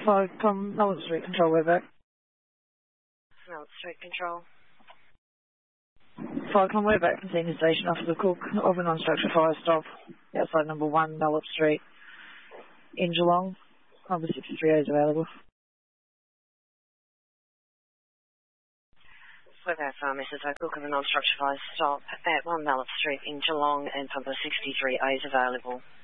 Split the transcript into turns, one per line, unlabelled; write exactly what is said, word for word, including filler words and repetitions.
Fire com Melbourne Street Control, we're back.
Melbourne Street Control.
Fire com, we're back from Senior Station Officer Cook of a non-structure fire stop outside number one, Melbourne Street in Geelong. Number sixty-three A is available.
We're back from Missus Cook of a non-structure fire stop at one Melbourne Street in Geelong, and number sixty-three A is available.